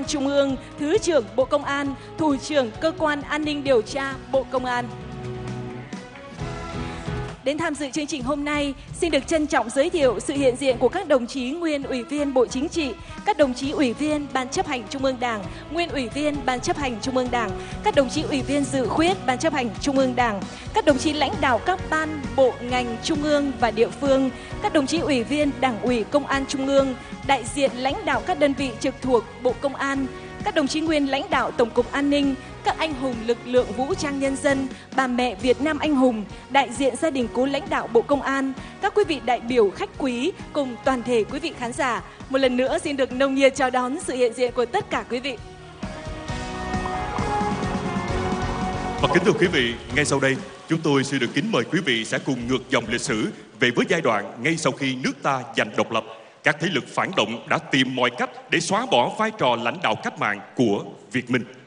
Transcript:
Trung ương, Thứ trưởng Bộ Công an, Thủ trưởng Cơ quan An ninh Điều tra Bộ Công an. Đến tham dự chương trình hôm nay, xin được trân trọng giới thiệu sự hiện diện của các đồng chí nguyên Ủy viên Bộ Chính trị, các đồng chí Ủy viên Ban Chấp hành Trung ương Đảng, nguyên Ủy viên Ban Chấp hành Trung ương Đảng, các đồng chí Ủy viên dự khuyết Ban Chấp hành Trung ương Đảng, các đồng chí lãnh đạo các ban, bộ, ngành Trung ương và địa phương, các đồng chí Ủy viên Đảng ủy Công an Trung ương, đại diện lãnh đạo các đơn vị trực thuộc Bộ Công an, các đồng chí nguyên lãnh đạo Tổng cục An ninh, các anh hùng lực lượng vũ trang nhân dân, bà mẹ Việt Nam anh hùng, đại diện gia đình cố lãnh đạo Bộ Công an, các quý vị đại biểu khách quý cùng toàn thể quý vị khán giả. Một lần nữa xin được nồng nhiệt chào đón sự hiện diện của tất cả quý vị. Và kính thưa quý vị, ngay sau đây chúng tôi xin được kính mời quý vị sẽ cùng ngược dòng lịch sử về với giai đoạn ngay sau khi nước ta giành độc lập. Các thế lực phản động đã tìm mọi cách để xóa bỏ vai trò lãnh đạo cách mạng của Việt Minh.